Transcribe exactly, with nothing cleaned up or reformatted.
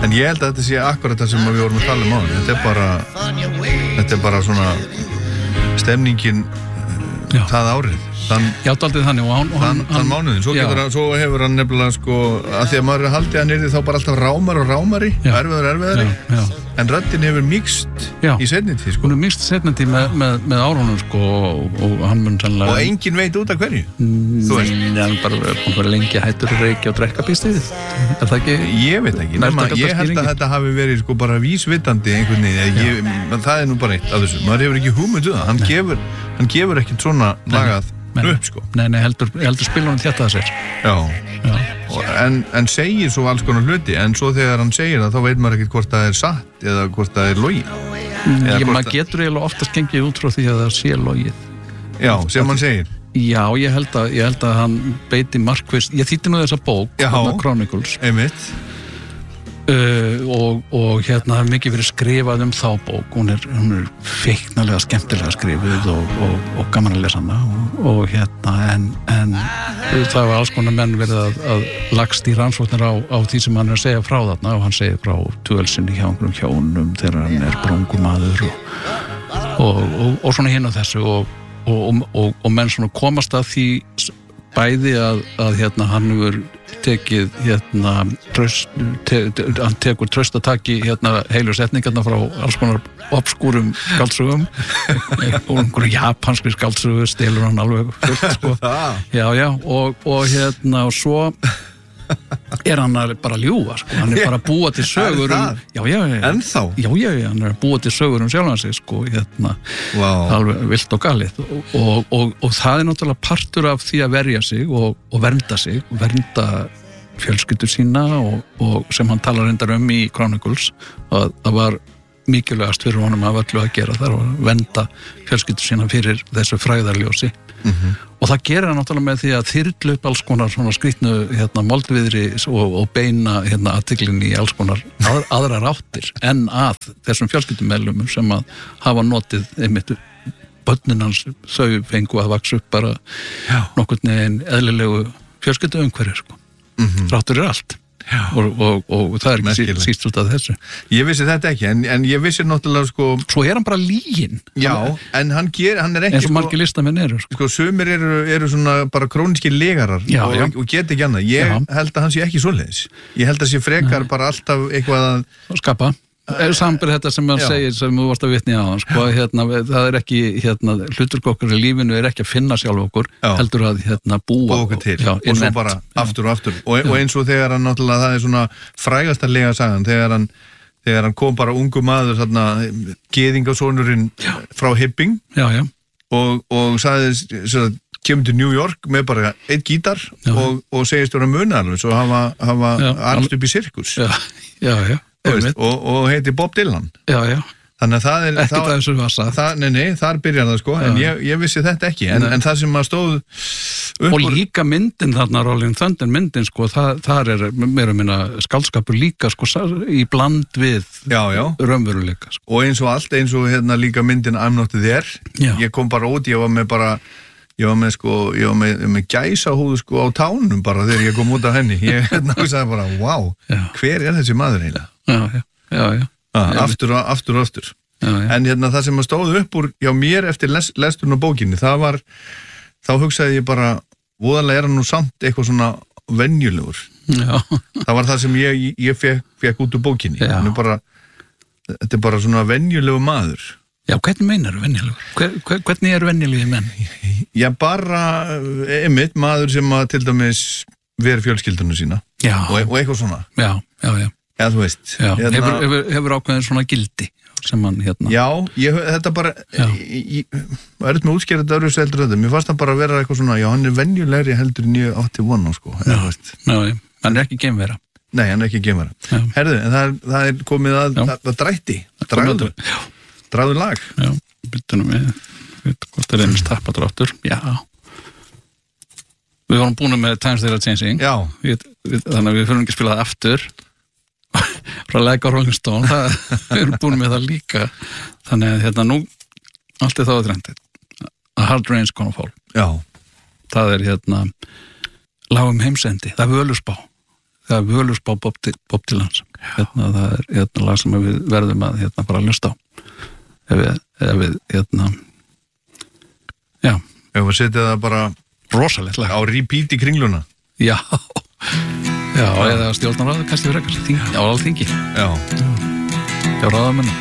En ég held að þetta sé akkurat það sem við vorum að tala um á þetta er bara þetta er bara svona stemningin já. Það árið þann, já, daldið þannig og hann, og hann, þann, þann mánuðin, svo, hann, svo hefur hann nefnilega sko, að því að maður er haldið að nýrði þá bara alltaf rámar og rámari, erfiðar og erfiðari já, já. En röddin hefur mýkst í seinni tíð sko. Hún er mýkst seinni tíð með, með, með árunum sko, og, og hann mun sannlega og enginn veit út af hverju mm, þú veist ja, hann bara, bara lengi hættur að reykja og drekka býstið er það ekki? Ég veit ekki, nema, ég held að þetta hafi verið sko, bara vísvitandi einhvern veginn það er nú bara eitt af þessu, maður hefur ekki hugmynd um það hann gefur, hann gefur ekkert svona lagað Nei, upp sko. Nei, nei, heldur, heldur spilunum þetta að sér. Já. Já. En, en segir svo alls konar hluti, en svo þegar hann segir það, þá veit maður ekkert hvort það er satt eða hvort það er logið. Mm, ég, maður getur eiginlega oftast gengið út frá því að það sé logið. Já, sem hann segir. Já, ég held að, ég held að hann beiti markvist, ég þýtti nú þessa bók, Chronicles. Einmitt. Uh, og, og hérna það er mikið verið skrifað um þá bók hún er, hún er feiknarlega skemmtilega skrifið og, og, og gaman að lesa hana og, og hérna en, en það var alls konar menn verið að, að lagst í rannsóknir á, á því sem hann er að segja frá þarna og hann segir frá tvölsinni hjá einhverjum hjónum þegar hann er brungumaður og, og, og, og svona hinn á þessu og, og, og, og menn svona komast að því bæði að, að hérna hann hefur tekið hérna tröst, te, te, hann tekur tröstataki hérna heilu setningarna frá alls konar obskúrum skáldsögum og einhverju japanskri skáldsögu stelur hann alveg fullt sko. já já og, og hérna og svo er hann bara að ljúga sko. hann er bara að búa til sögur um, já, já, já, ennþá? Já, já, já, hann er að búa til sögur um sjálfan sig sko, hérna, wow. alveg vilt og galið og, og, og, og það er náttúrulega partur af því að verja sig og, og vernda sig og vernda fjölskyldur sína og, og sem hann talar reyndar um í Chronicles að það var mikilvægast fyrir honum að öllu að gera þar og vernda fjölskyldur sína fyrir þessu frægðarljósi mm-hmm. og það gerir hann náttúrulega með því að þyrlu upp alls konar svona skrýtnu hérna, moldviðri og, og beina hérna, athyglinni í alls konar að, aðrar áttir en að þessum fjölskyldumeðlumum sem að hafa notið einmitt börnin hans þau fengu að vaksa upp bara nokkurn veginn eðlilegu fjölskyldu umhverju sko. Mm-hmm. Ráttur er allt og, og, og það er ekki sí, síst út af þessu ég vissi þetta ekki en, en ég vissi náttúrulega sko svo er hann bara lyginn já en hann, ger, hann er ekki eins og margir listamenn eru sko. sko sumir eru, eru svona bara krónískir legarar já, og, já. og geta ekki annað ég já. Held að hann sé ekki svoleiðis ég held að sé frekar Nei. Bara alltaf eitthvað að skapa sambar þetta sem hann já. Segir sem þú varst að vitni á hann sko, hérna, það er ekki hérna, hlutur okkar í lífinu er ekki að finna sjálf okkur já. Heldur að hérna, búa okkur til já, og svo bara aftur og aftur og, og eins og þegar hann náttúrulega það er svona frægasta lega sagan þegar hann, þegar hann kom bara ungu maður þarna, geðingasonurinn frá Hibbing já, já. og, og sagði svona, kemur til New York með bara eitt gítar og, og segist vera munar svo hafa, hafa allt upp í sirkus já, já, já Veist, og, og heiti Bob Dylan já, já. Þannig að það er ekki það sem var sagt það, nei, nei, þar byrjar það sko já. En ég, ég vissi þetta ekki en, en það sem að stóð og úr... líka myndin þarna Rolling Thunder myndin sko, það, þar er meira minna skáldskapur líka sko í bland við raunveruleika sko. Og eins og allt, eins og hérna líka myndin I'm Not There já. Ég kom bara út, ég var með bara ég var með sko, ég var með, með gæsahúð sko á tánum bara þegar ég kom út af henni ég hérna sagði bara, wow, já. Hver er þessi maður eiginlega? Já, já, já, já. Ah, aftur og aftur og aftur já, já. En hérna það sem að stóð upp úr hjá mér eftir les, lesturinn á bókinni það var, þá hugsaði ég bara voðalega er hann nú samt eitthvað svona venjulegur já. Það var það sem ég, ég fekk, fekk út úr bókinni hann er bara, þetta er bara svona venjulegu maður Já, hvernig meinar þú venjulegur? Hver, hver, hvernig er venjulegi menn? Já, bara einmitt maður sem að til dæmis veri fjölskyldunum sína og, og eitthvað svona Já, já, já Já, þú veist já, hérna, hefur, hefur, hefur ákveðin svona gildi sem hann hérna Já, ég, þetta bara ég er eitthvað með útskýrað þetta öðru seldur þetta mér fannst það bara að vera eitthvað svona já, hann er venjulegri heldur en ég átti vona sko, já, já, já, hann er ekki geimvera Nei, hann er ekki geimvera Herðu, en það er, það er komið að það, það drætti Dragðu Dragðu lag Já, byttunum við við hvort það er einnig stappadráttur Já Við vorum búin með Times They Are Changing Já við, við, Þannig að við fyrir ekki að spila það aftur frá Like a Rolling Stone það, við erum búin með það líka þannig að hérna nú allt er þá að trendið A Hard Rain's Gonna Fall Já það er hérna lag um heimsendi, það er Völuspá það er völusbá Bob, Bob Dylan hérna, það er hérna lag sem við verðum að hérna bara hlusta á ef við, ef við hérna já ef við setja það bara rosalegt lag á repeat í kringluna já, já, já. eða stjórnar á það kannski fyrir ekkert á alþingi já, já, ráðamenn